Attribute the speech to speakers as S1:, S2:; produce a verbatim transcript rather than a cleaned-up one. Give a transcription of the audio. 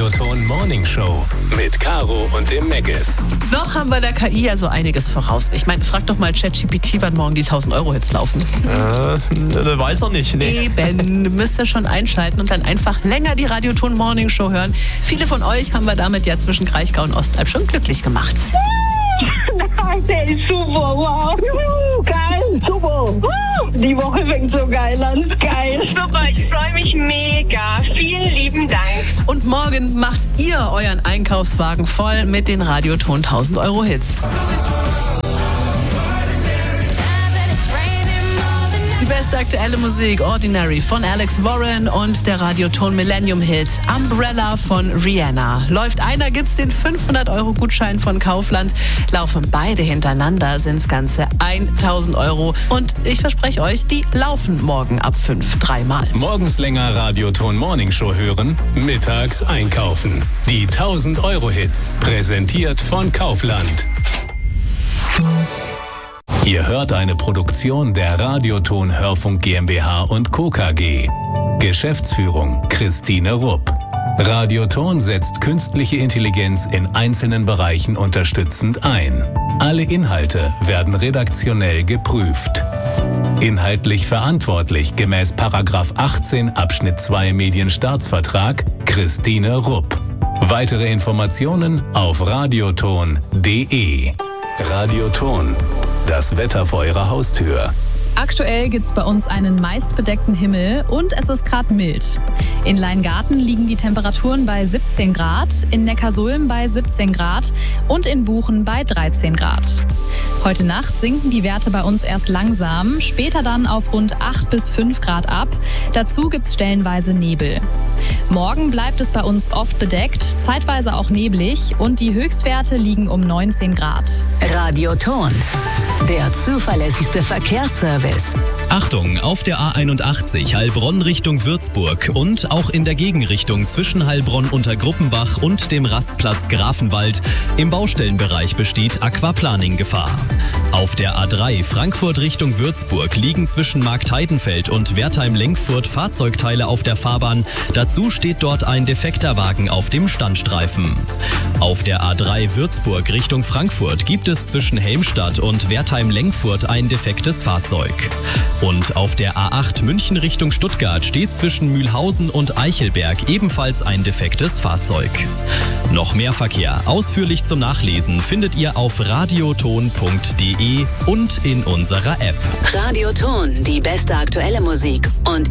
S1: Radioton Morning Show mit Caro und dem Megas.
S2: Noch haben wir der K I ja so einiges voraus. Ich meine, frag doch mal ChatGPT, wann morgen die tausend-Euro-Hits laufen.
S3: Äh, weiß er nicht. Nee.
S2: Eben, müsst ihr schon einschalten und dann einfach länger die Radioton Morning Show hören. Viele von euch haben wir damit ja zwischen Kraichgau und Ostalb schon glücklich gemacht.
S4: Der ist super, wow. Juhu, geil, super. Die Woche fängt so geil an. Geil.
S5: Super, ich freue mich mega. Vielen lieben Dank.
S2: Und morgen macht ihr euren Einkaufswagen voll mit den Radioton tausend-Euro-Hits. Die beste aktuelle Musik, Ordinary von Alex Warren und der Radioton Millennium-Hit Umbrella von Rihanna. Läuft einer, gibt's den fünfhundert-Euro-Gutschein von Kaufland. Laufen beide hintereinander, sind's ganze tausend Euro. Und ich verspreche euch, die laufen morgen ab fünf, dreimal.
S1: Morgens länger Radioton Morning Show hören, mittags einkaufen. Die tausend-Euro-Hits, präsentiert von Kaufland. Ihr hört eine Produktion der Radioton Hörfunk GmbH und Co. K G. Geschäftsführung Christine Rupp. Radioton setzt künstliche Intelligenz in einzelnen Bereichen unterstützend ein. Alle Inhalte werden redaktionell geprüft. Inhaltlich verantwortlich gemäß Paragraph achtzehn Abschnitt zwei Medienstaatsvertrag Christine Rupp. Weitere Informationen auf radioton punkt de. Radioton. Das Wetter vor Ihrer Haustür.
S6: Aktuell gibt's bei uns einen meist bedeckten Himmel und es ist gerade mild. In Leingarten liegen die Temperaturen bei siebzehn Grad, in Neckarsulm bei siebzehn Grad und in Buchen bei dreizehn Grad. Heute Nacht sinken die Werte bei uns erst langsam, später dann auf rund acht bis fünf Grad ab. Dazu gibt's stellenweise Nebel. Morgen bleibt es bei uns oft bedeckt, zeitweise auch neblig und die Höchstwerte liegen um neunzehn Grad.
S7: Radioton, der zuverlässigste Verkehrsservice.
S8: Achtung, auf der A einundachtzig Heilbronn Richtung Würzburg und auch in der Gegenrichtung zwischen Heilbronn unter Gruppenbach und dem Rastplatz Grafenwald. Im Baustellenbereich besteht Aquaplaning-Gefahr. Auf der A drei Frankfurt Richtung Würzburg liegen zwischen Marktheidenfeld und Wertheim-Lenkfurt Fahrzeugteile auf der Fahrbahn. Dazu steht dort ein defekter Wagen auf dem Standstreifen. Auf der A drei Würzburg Richtung Frankfurt gibt es zwischen Helmstadt und Wertheim-Lenkfurt ein defektes Fahrzeug. Und auf der A acht München Richtung Stuttgart steht zwischen Mühlhausen und Eichelberg ebenfalls ein defektes Fahrzeug. Noch mehr Verkehr ausführlich zum Nachlesen findet ihr auf radioton punkt de und in unserer App.
S7: Radioton, die beste aktuelle Musik und